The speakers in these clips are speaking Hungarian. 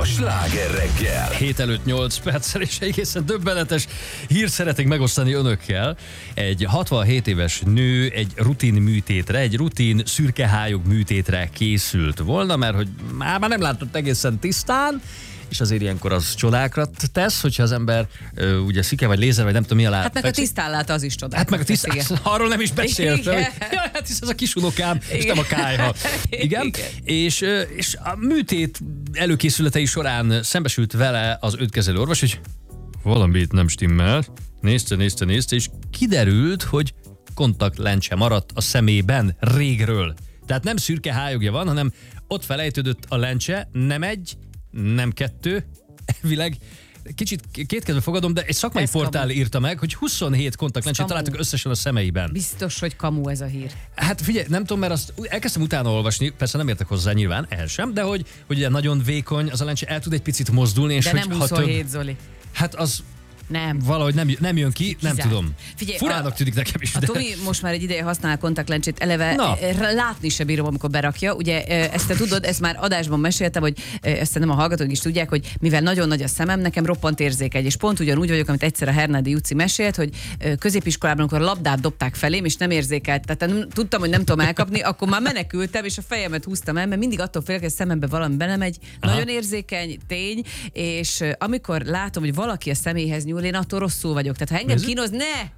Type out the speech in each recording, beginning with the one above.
a Sláger reggel. 7 előtt 8 perccel, és egészen döbbenetes hírt szeretnék megosztani önökkel. Egy 67 éves nő egy rutin műtétre, egy rutin szürkehályog műtétre készült volna, mert hogy már nem látott egészen tisztán, és azért ilyenkor az csodákra tesz, hogyha az ember ugye szike vagy lézer, vagy nem tudom mi alá. Hát meg a tisztán lát, az is csodákra. Hát meg a tisztán, arról nem is beszéltem. Hát hisz ez a kisunokám, és nem a kályha. Igen. És a műtét előkészületei során szembesült vele az őt kezelő orvos, hogy valamit nem stimmel. Nézte, és kiderült, hogy kontaktlencse maradt a szemében régről. Tehát nem szürke hályogja van, hanem ott felejtődött a lencse, nem egy, nem kettő, elvileg kicsit kétkedve fogadom, de egy szakmai portál írta meg, hogy 27 kontaktlencsét találtak összesen a szemeiben. Biztos, hogy kamu ez a hír. Hát figyelj, nem tudom, mert azt elkezdtem utána olvasni, persze nem értek hozzá nyilván, el sem, de hogy ugye nagyon vékony az a lencse, el tud egy picit mozdulni. És de hogy nem 27, Zoli. Hát az... Nem. Valahogy nem jön ki, nem tudom. Figyelj, furának tűnik nekem is. A Tomi most már egy ideje használ kontaktlencsét, eleve látni se bírom, amikor berakja. Ugye ezt te tudod, ezt már adásban meséltem, hogy ezt nem a hallgatók is tudják, hogy mivel nagyon nagy a szemem, nekem roppant érzékeny, és pont ugyanúgy vagyok, amit egyszer a Hernádi Juci mesélt, hogy középiskolában, amikor a labdát dobták felém, és nem érzékelt, tehát nem, tudtam, hogy nem tudom elkapni, akkor már menekültem, és a fejemet húztam el, mert mindig attól félek, hogy a szemembe valami belemegy. Nagyon érzékeny tény, és amikor látom, hogy valaki a személyhez nyúl, én attól rosszul vagyok. Tehát ha engem kínozni,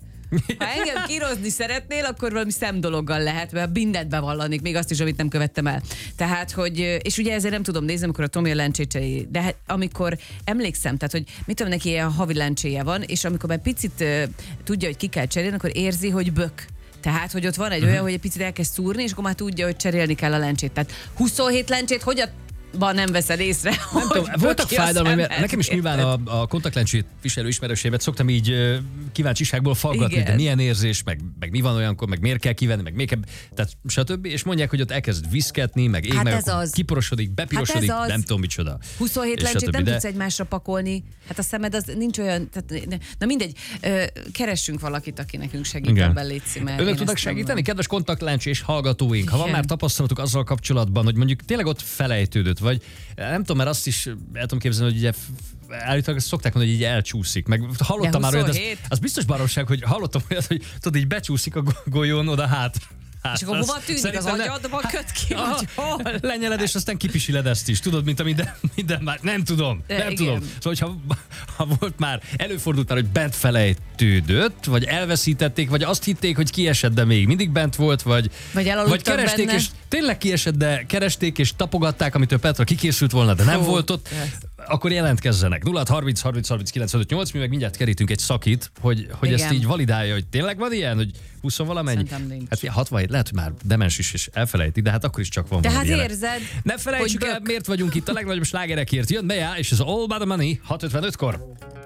ha engem kínozni szeretnél, akkor valami szemdologgal lehet, mert mindent bevallanik, még azt is, amit nem követtem el. Tehát, hogy, és ugye ezért nem tudom nézni, amikor a Tomi a lencsét cseréli, de hát, amikor emlékszem, tehát, hogy mit tudom, neki ilyen havi lencséje van, és amikor már picit tudja, hogy ki kell cserélni, akkor érzi, hogy bök. Tehát, hogy ott van egy olyan, hogy egy picit elkezd szúrni, és akkor már tudja, hogy cserélni kell a lencsét. Tehát 27 lencsét, hogy nem veszed észre. Nem tudom, voltak fájdalmai, mert nekem is nyilván a kontaktlencsét viselő ismerősémet szoktam így kíváncsiságból faggatni, de milyen érzés, meg mi van olyankor, meg miért kell kivenni, meg még tehát stb. És mondják, hogy ott elkezd viszketni, meg ég, meg kiporosodik, bepirosodik, nem tudom micsoda. 27 lencsét nem tudsz egymásra pakolni. Hát a szemed az nincs olyan, tehát, na mindegy, keressünk valakit, aki nekünk segít ebben, létszi. Önök tudnak segíteni, kedves kontaktlencsés hallgatóink? Ha van már tapasztalatuk azzal kapcsolatban, hogy mondjuk tényleg ott felejtődött, vagy nem tudom, mert azt is el tudom képzelni, hogy ugye állítólag szokták mondani, hogy így elcsúszik. Meg hallottam már olyat, az biztos baromság, hogy hallottam olyat, hogy tudod, így becsúszik a golyón oda hátra. És akkor hova tűnik az agyadba, köt ki, vagy hol? Lenyeled, és aztán kipisiled ezt is. Tudod, mint a minden már. Nem tudom. Szóval, ha volt már, előfordult már, hogy bent felejtődött, vagy elveszítették, vagy azt hitték, hogy kiesett, de még mindig bent volt, vagy keresték, benne. És tényleg kiesett, de keresték, és tapogatták, amitől Petra kikészült volna, de nem volt ott. Akkor jelentkezzenek. 0630 30 39 58, mi meg mindjárt kerítünk egy szakit, hogy ezt így validálja, hogy tényleg van ilyen, hogy 20 valamennyi. Hát 67, lehet, hogy már demens is, és elfelejti, de hát akkor is csak van de valami. Hát érzed. Ne felejtsük el, miért vagyunk itt a legnagyobb slágerekért. Jön Bea, és ez All About the Money 6:55-kor.